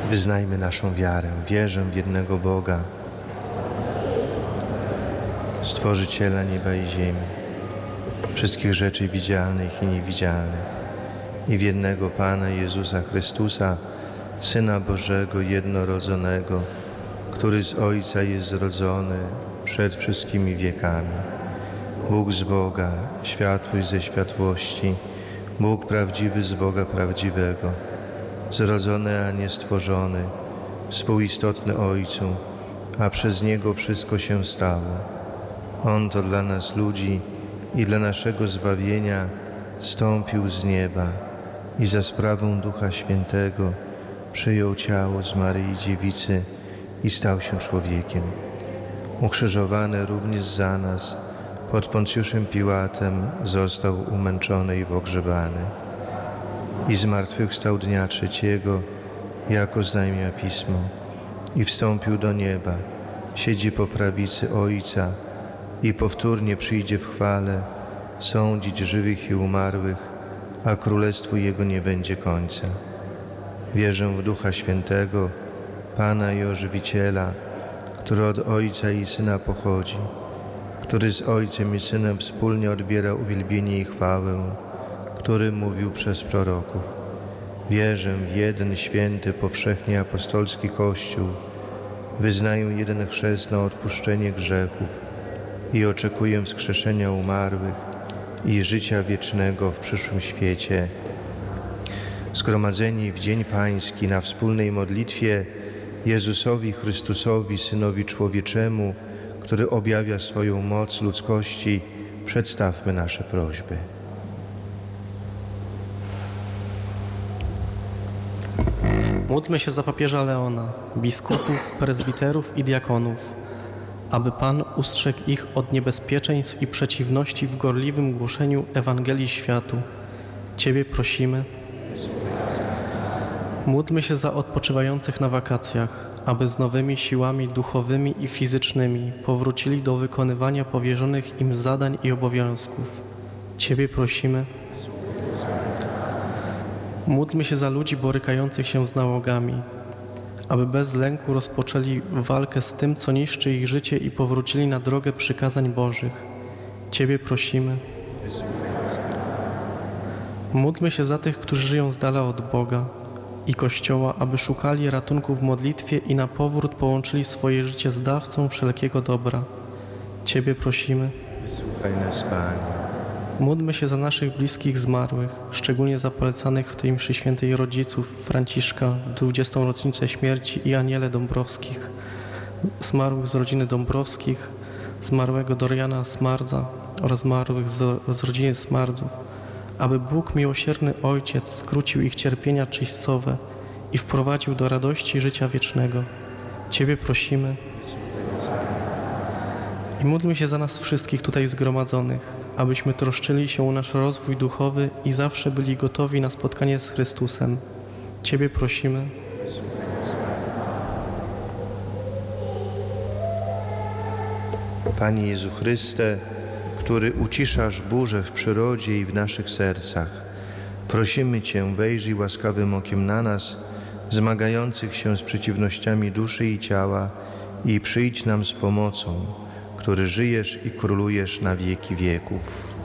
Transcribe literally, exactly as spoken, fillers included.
Wyznajmy naszą wiarę. Wierzę w jednego Boga, Stworzyciela nieba i ziemi, wszystkich rzeczy widzialnych i niewidzialnych, i w jednego Pana Jezusa Chrystusa, Syna Bożego jednorodzonego, który z Ojca jest zrodzony przed wszystkimi wiekami. Bóg z Boga, światłość ze światłości, Bóg prawdziwy z Boga prawdziwego, zrodzony, a nie stworzony, współistotny Ojcu, a przez Niego wszystko się stało. On to dla nas ludzi i dla naszego zbawienia zstąpił z nieba i za sprawą Ducha Świętego przyjął ciało z Maryi Dziewicy i stał się człowiekiem. Ukrzyżowany również za nas, pod Poncjuszem Piłatem został umęczony i pogrzebany. I zmartwychwstał dnia trzeciego, jako oznajmia Pismo, i wstąpił do nieba, siedzi po prawicy Ojca i powtórnie przyjdzie w chwale sądzić żywych i umarłych, a królestwu Jego nie będzie końca. Wierzę w Ducha Świętego, Pana i Ożywiciela, który od Ojca i Syna pochodzi, który z Ojcem i Synem wspólnie odbiera uwielbienie i chwałę, który mówił przez proroków. Wierzę w jeden święty, powszechnie apostolski Kościół, wyznaję jeden chrzest na odpuszczenie grzechów i oczekuję wskrzeszenia umarłych i życia wiecznego w przyszłym świecie. Zgromadzeni w Dzień Pański na wspólnej modlitwie Jezusowi Chrystusowi, Synowi Człowieczemu, który objawia swoją moc ludzkości, przedstawmy nasze prośby. Módlmy się za papieża Leona, biskupów, prezbiterów i diakonów, aby Pan ustrzegł ich od niebezpieczeństw i przeciwności w gorliwym głoszeniu Ewangelii światu. Ciebie prosimy. Módlmy się za odpoczywających na wakacjach, aby z nowymi siłami duchowymi i fizycznymi powrócili do wykonywania powierzonych im zadań i obowiązków. Ciebie prosimy. Módlmy się za ludzi borykających się z nałogami, aby bez lęku rozpoczęli walkę z tym, co niszczy ich życie i powrócili na drogę przykazań Bożych. Ciebie prosimy. Módlmy się za tych, którzy żyją z dala od Boga i Kościoła, aby szukali ratunku w modlitwie i na powrót połączyli swoje życie z dawcą wszelkiego dobra. Ciebie prosimy. Wysłuchaj nas, Panie. Módlmy się za naszych bliskich zmarłych, szczególnie za polecanych w tej mszy świętej rodziców Franciszka w dwudziestą rocznicę śmierci i Aniele Dąbrowskich, zmarłych z rodziny Dąbrowskich, zmarłego Doriana Smardza oraz zmarłych z, z rodziny Smardzów, aby Bóg, miłosierny Ojciec, skrócił ich cierpienia czyśćcowe i wprowadził do radości życia wiecznego. Ciebie prosimy. I módlmy się za nas wszystkich tutaj zgromadzonych, abyśmy troszczyli się o nasz rozwój duchowy i zawsze byli gotowi na spotkanie z Chrystusem. Ciebie prosimy. Panie Jezu Chryste, który uciszasz burzę w przyrodzie i w naszych sercach, prosimy Cię, wejrzyj łaskawym okiem na nas, zmagających się z przeciwnościami duszy i ciała, i przyjdź nam z pomocą, który żyjesz i królujesz na wieki wieków.